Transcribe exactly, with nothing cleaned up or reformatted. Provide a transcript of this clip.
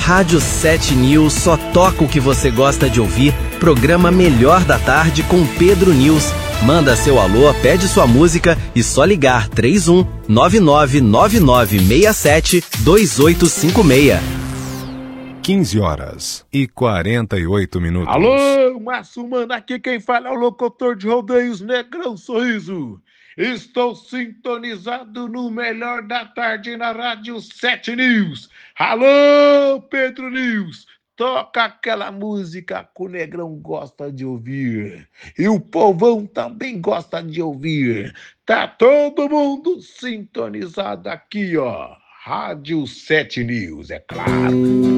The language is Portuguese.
Rádio sete News só toca o que você gosta de ouvir. Programa Melhor da Tarde com Pedro News. Manda seu alô, pede sua música e só ligar três um nove nove nove nove seis sete dois oito cinco seis. quinze horas e quarenta e oito minutos. Alô, Márcio Mano, aqui quem fala é o locutor de rodeios Negrão Sorriso. Estou sintonizado no Melhor da Tarde na Rádio sete News. Alô, Pedro News, toca aquela música que o Negrão gosta de ouvir. E o povão também gosta de ouvir. Tá todo mundo sintonizado aqui, ó. Rádio sete News, é claro.